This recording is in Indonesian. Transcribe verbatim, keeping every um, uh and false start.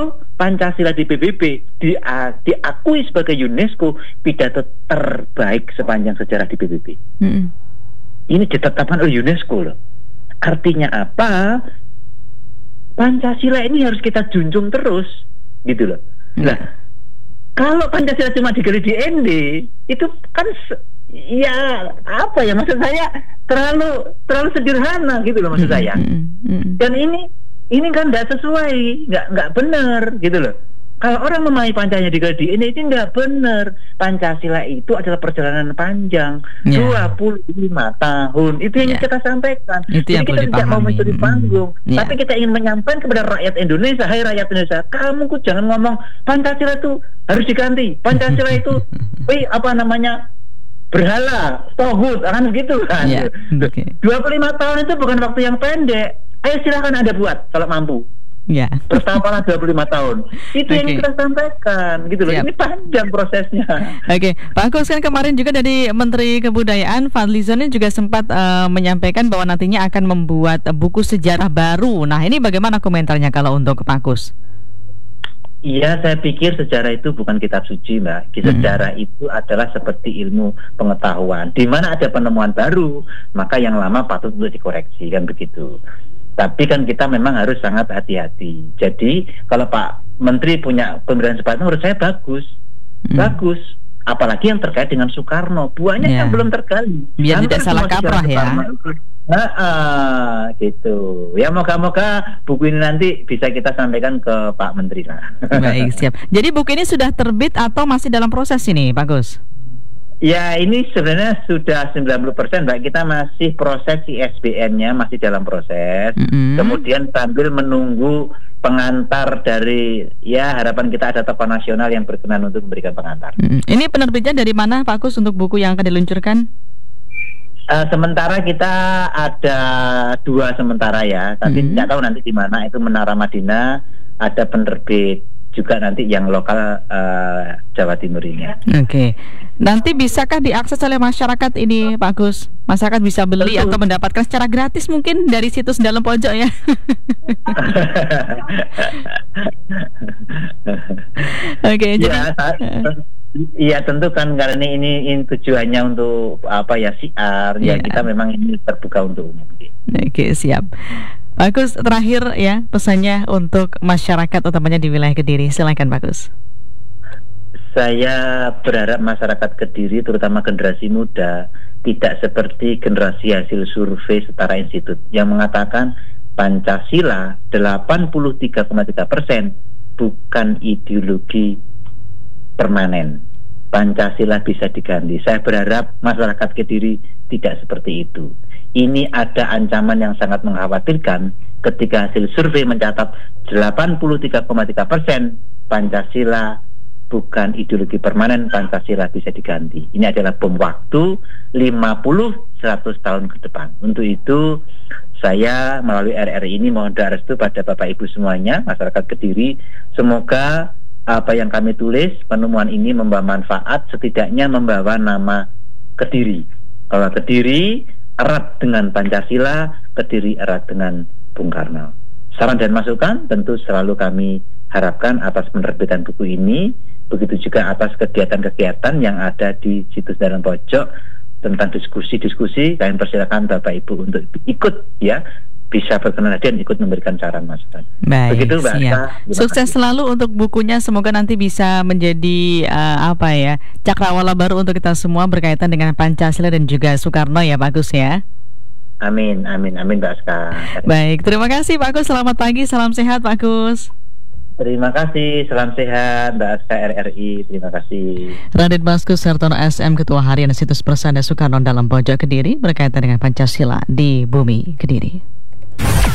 pidato Pancasila di P B B di, uh, diakui sebagai UNESCO pidato terbaik sepanjang sejarah di P B B. Mm-hmm. Ini ditetapkan oleh UNESCO loh. Artinya apa? Pancasila ini harus kita junjung terus, gitu loh. Mm-hmm. Nah, kalau Pancasila cuma digali di N D, itu kan ya apa ya, maksud saya terlalu terlalu sederhana gitu loh maksud saya. Mm-hmm. Dan ini ini kan tidak sesuai, nggak nggak benar gitu loh. Kalau orang memahami Pancasila digali di N D, ini nggak benar. Pancasila itu adalah perjalanan panjang, yeah. dua puluh lima tahun. Itu yang yeah. kita sampaikan. Itu Jadi kita tidak mau mencuri panggung, mm. yeah. tapi kita ingin menyampaikan kepada rakyat Indonesia, hai rakyat Indonesia, kamu kok jangan ngomong Pancasila itu harus diganti. Pancasila itu, wih apa namanya, berhala, tohut, kan gitu kan. Yeah. Okay. dua puluh lima tahun itu bukan waktu yang pendek. Ayo silakan Anda buat kalau mampu. Ya. Pertama dua puluh lima tahun. Itu okay. yang kita sampaikan gitu loh. Siap. Ini panjang prosesnya. Oke, okay. Pak Agus, kan kemarin juga dari Menteri Kebudayaan Fadlizon juga sempat uh, menyampaikan bahwa nantinya akan membuat uh, buku sejarah baru. Nah, ini bagaimana komentarnya kalau untuk Pak Agus? Iya, saya pikir sejarah itu bukan kitab suci, Mbak. Sejarah hmm. itu adalah seperti ilmu pengetahuan. Di mana ada penemuan baru, maka yang lama patut untuk dikoreksi, kan begitu. Tapi kan kita memang harus sangat hati-hati. Jadi kalau Pak Menteri punya pemberian seperti itu, menurut saya bagus, hmm. bagus. Apalagi yang terkait dengan Soekarno, banyak yeah. yang belum tergali. Biar tidak salah kaprah ya. Nah, uh, gitu. Ya moga-moga buku ini nanti bisa kita sampaikan ke Pak Menteri lah. Baik, siap. Jadi buku ini sudah terbit atau masih dalam proses ini, Pak Gus? Ya, ini sebenarnya sudah sembilan puluh persen, Mbak. Kita masih proses I S B N-nya, masih dalam proses. Mm-hmm. Kemudian sambil menunggu pengantar dari, ya harapan kita ada tokoh nasional yang berkenan untuk memberikan pengantar. Mm-hmm. Ini penerbitnya dari mana, Pak Gus, untuk buku yang akan diluncurkan? Uh, sementara kita ada dua sementara ya, tapi mm-hmm. tidak tahu nanti di mana. Itu Menara Madinah, ada penerbit juga nanti yang lokal uh, Jawa Timur ini. Oke, okay. Nanti bisakah diakses oleh masyarakat ini, Pak Gus? Masyarakat bisa beli Betul. atau mendapatkan secara gratis mungkin dari situs dalam pojok ya? Oke, okay, jadi iya tentu kan karena ini, ini tujuannya untuk apa ya siar, yeah. ya kita memang ini terbuka untuk umum. Oke, okay, siap. Pak Gus, terakhir ya pesannya untuk masyarakat utamanya di wilayah Kediri. Silakan Pak Gus. Saya berharap masyarakat Kediri terutama generasi muda tidak seperti generasi hasil survei setara institut yang mengatakan Pancasila delapan puluh tiga koma tiga persen bukan ideologi permanen. Pancasila bisa diganti. Saya berharap masyarakat Kediri tidak seperti itu. Ini ada ancaman yang sangat mengkhawatirkan ketika hasil survei mencatat delapan puluh tiga koma tiga persen Pancasila bukan ideologi permanen, Pancasila bisa diganti. Ini adalah bom waktu lima puluh sampai seratus tahun ke depan. Untuk itu saya melalui R R I ini mohon doa restu pada Bapak Ibu semuanya, masyarakat Kediri. Semoga apa yang kami tulis, penemuan ini membawa manfaat, setidaknya membawa nama Kediri. Kalau Kediri erat dengan Pancasila, Kediri erat dengan Bung Karno. Saran dan masukan tentu selalu kami harapkan atas penerbitan buku ini, begitu juga atas kegiatan-kegiatan yang ada di situs dalam pojok tentang diskusi-diskusi. Kami persilakan Bapak Ibu untuk ikut ya, bisa berkenan dan ikut memberikan saran masukan. Baik, begitu Mbak Asa. Sukses kasih. Selalu untuk bukunya, semoga nanti bisa menjadi uh, apa ya, cakrawala baru untuk kita semua berkaitan dengan Pancasila dan juga Soekarno ya Pak Gus ya. Amin, amin, amin Mbak Aska. Baik, terima kasih Pak Gus, selamat pagi, salam sehat Pak Gus. Terima kasih, salam sehat Mbak Aska R R I, terima kasih. Raden Baskus Sertono S M, Ketua Harian Situs Persada Soekarno dalam Pojok Kediri berkaitan dengan Pancasila di Bumi Kediri.